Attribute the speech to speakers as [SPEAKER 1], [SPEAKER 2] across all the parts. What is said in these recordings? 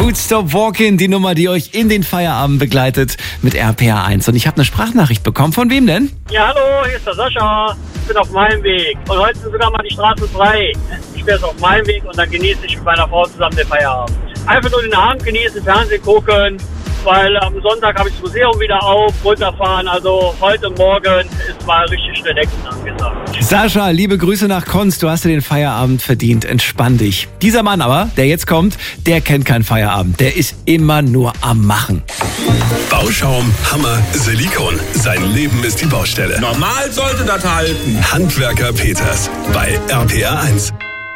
[SPEAKER 1] Don't Stop Walking, die Nummer, die euch in den Feierabend begleitet mit RPA 1. Und ich habe eine Sprachnachricht bekommen. Von wem denn?
[SPEAKER 2] Ja, hallo, hier ist der Sascha. Ich bin auf meinem Weg. Und heute sind sogar mal die Straßen frei. Ich bin jetzt auf meinem Weg und dann genieße ich mit meiner Frau zusammen den Feierabend. Einfach nur den Abend genießen, Fernsehen gucken, weil am Sonntag habe ich das Museum wieder auf, runterfahren. Also heute Morgen ist mal richtig relaxen angesagt.
[SPEAKER 1] Sascha, liebe Grüße nach Konz. Du hast dir den Feierabend verdient. Entspann dich. Dieser Mann aber, der jetzt kommt, der kennt keinen Feierabend. Der ist immer nur am Machen.
[SPEAKER 3] Bauschaum, Hammer, Silikon. Sein Leben ist die Baustelle.
[SPEAKER 4] Normal sollte das halten.
[SPEAKER 3] Handwerker Peters bei RPA 1.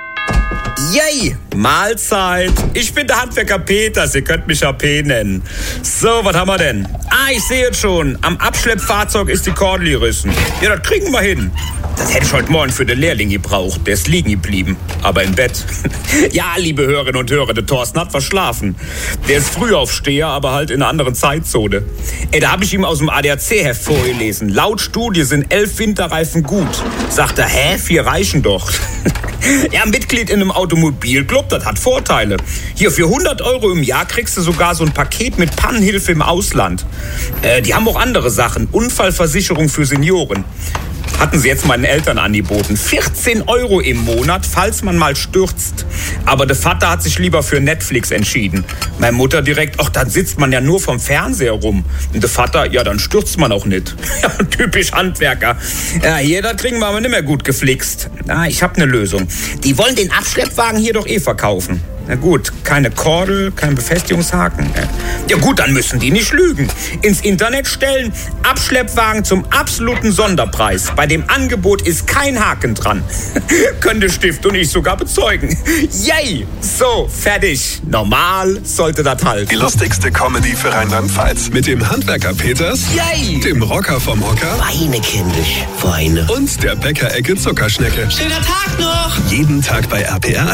[SPEAKER 4] Yay, Mahlzeit. Ich bin der Handwerker Peters, ihr könnt mich AP nennen. So, was haben wir denn? Ich sehe es schon. Am Abschleppfahrzeug ist die Kordel gerissen. Ja, das kriegen wir hin. Das hätte ich heute Morgen für den Lehrling gebraucht. Der ist liegen geblieben, aber im Bett. Ja, liebe Hörerinnen und Hörer, der Thorsten hat verschlafen. Der ist Frühaufsteher, aber halt in einer anderen Zeitzone. Da habe ich ihm aus dem ADAC-Heft vorgelesen. Laut Studie sind 11 Winterreifen gut. Sagt er, 4 reichen doch. Ja, Mitglied in einem Automobilclub, das hat Vorteile. Hier, für 100 € im Jahr kriegst du sogar so ein Paket mit Pannenhilfe im Ausland. Die haben auch andere Sachen. Unfallversicherung für Senioren. Hatten sie jetzt meinen Eltern angeboten. 14 € im Monat, falls man mal stürzt. Aber der Vater hat sich lieber für Netflix entschieden. Meine Mutter direkt, dann sitzt man ja nur vom Fernseher rum. Und der Vater, ja, dann stürzt man auch nicht. Ja, typisch Handwerker. Ja, hier, das kriegen wir aber nicht mehr gut geflixt. Ich habe eine Lösung. Die wollen den Abschleppwagen hier doch verkaufen. Na gut, keine Kordel, kein Befestigungshaken. Ja gut, dann müssen die nicht lügen. Ins Internet stellen, Abschleppwagen zum absoluten Sonderpreis. Bei dem Angebot ist kein Haken dran. Können der Stift und ich sogar bezeugen. Yay! So, fertig. Normal sollte das halten.
[SPEAKER 3] Die lustigste Comedy für Rheinland-Pfalz. Mit dem Handwerker Peters,
[SPEAKER 4] Yay!
[SPEAKER 3] dem Rocker vom Hocker
[SPEAKER 5] Feine kindisch, feine.
[SPEAKER 3] und der Bäckerecke Zuckerschnecke.
[SPEAKER 5] Schöner Tag noch!
[SPEAKER 3] Jeden Tag bei RPA